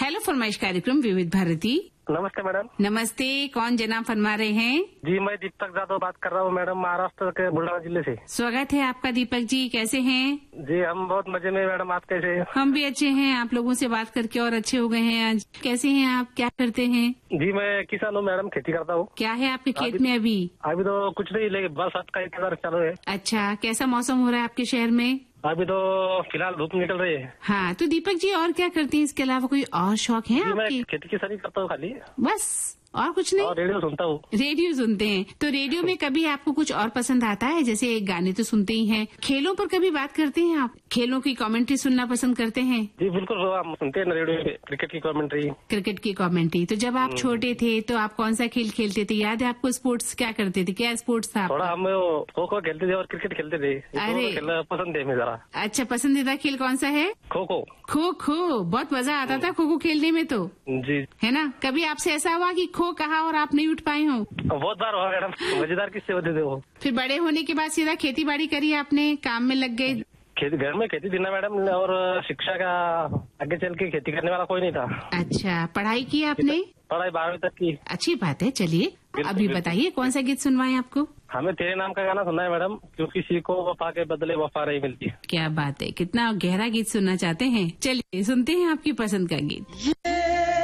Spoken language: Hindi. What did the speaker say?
हेलो फरमाइश कार्यक्रम विविध भारती। नमस्ते मैडम। नमस्ते, कौन जनाब फरमा रहे हैं? जी मैं दीपक जादव बात कर रहा हूँ मैडम, महाराष्ट्र के बुलढाना जिले से। स्वागत है आपका दीपक जी, कैसे हैं? जी हम बहुत मजे में मैडम, आप कैसे हैं? हम भी अच्छे हैं, आप लोगों से बात करके और अच्छे हो गए हैं आज। कैसे हैं आप, क्या करते हैं? जी मैं किसान हूँ मैडम, खेती करता हूँ। क्या है आपके खेत में अभी? अभी तो कुछ नहीं, लेकिन बरसात का इंतजार चालू है। अच्छा, कैसा मौसम हो रहा है आपके शहर में? अभी तो फिलहाल धूप निकल रही है। हाँ, तो दीपक जी और क्या करते हैं इसके अलावा, कोई और शौक है जी मैं आपके? खेती किसानी करता हूँ खाली, बस और कुछ नहीं? और रेडियो सुनता हूँ। रेडियो सुनते हैं, तो रेडियो में कभी आपको कुछ और पसंद आता है? जैसे गाने तो सुनते ही हैं, खेलों पर कभी बात करते हैं आप? खेलों की कमेंट्री सुनना पसंद करते हैं? जी बिल्कुल, हम सुनते हैं ना रेडियो पे, क्रिकेट की कमेंट्री। क्रिकेट की कमेंट्री। तो जब आप छोटे थे तो आप कौन सा खेल खेलते थे? याद है आपको? स्पोर्ट्स क्या करते थे, क्या स्पोर्ट्स था थोड़ा आपका? हम खो खो खेलते थे और क्रिकेट खेलते थे। अरे! खेलना पसंद है मुझे जरा। अच्छा, पसंदीदा खेल कौन सा है? खो खो। खो खो, बहुत मजा आता था खो खो खेलने में तो, जी है ना? कभी आपसे ऐसा हुआ कि खो कहा और आप नहीं उठ पाए हो? बहुत बार हुआ मैडम, मजेदार किस्से होते थे वो। फिर बड़े होने के बाद सीधा खेती बाड़ी करी आपने, काम में लग गए? घर में खेती थी ना मैडम, और शिक्षा का आगे चल के खेती करने वाला कोई नहीं था। अच्छा, पढ़ाई की आपने? पढ़ाई 12वीं तक की। अच्छी बात है। चलिए अभी बताइए कौन सा गीत सुनवाएं आपको? हमें तेरे नाम का गाना सुनना है मैडम, क्योंकि किसी को वफा के बदले वफा नहीं मिलती। क्या बात है, कितना गहरा गीत सुनना चाहते हैं। चलिए सुनते हैं आपकी पसंद का गीत।